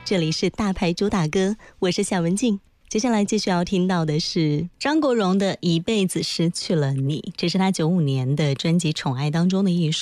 这里是大牌主打歌，我是夏文静。接下来继续要听到的是张国荣的《一辈子失去了你》，这是他95年的专辑《宠爱》当中的一首。